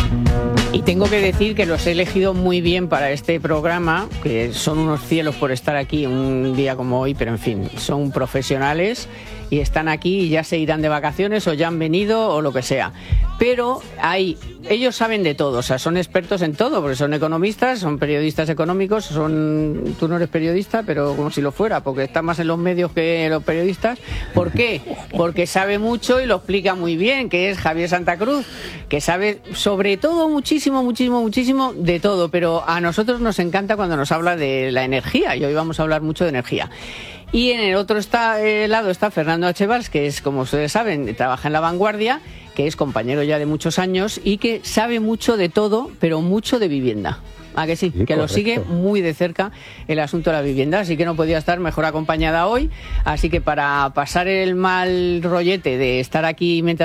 Y tengo que decir que los he elegido muy bien para este programa, que son unos cielos por estar aquí un día como hoy, pero en fin, son profesionales y están aquí y ya se irán de vacaciones o ya han venido o lo que sea. Pero ellos saben de todo, o sea, son expertos en todo, porque son economistas, son periodistas económicos, tú no eres periodista, pero como si lo fuera, porque está más en los medios que los periodistas. ¿Por qué? Porque sabe mucho y lo explica muy bien, que es Javier Santa Cruz, que sabe sobre todo muchísimo de todo, pero a nosotros nos encanta cuando nos habla de la energía, y hoy vamos a hablar mucho de energía. Y en el otro lado está Fernando H. Valls, que es, como ustedes saben, trabaja en La Vanguardia, que es compañero ya de muchos años y que sabe mucho de todo, pero mucho de vivienda. ¿A que sí? Que correcto. Lo sigue muy de cerca el asunto de la vivienda, así que no podía estar mejor acompañada hoy. Así que para pasar el mal rollete de estar aquí mientras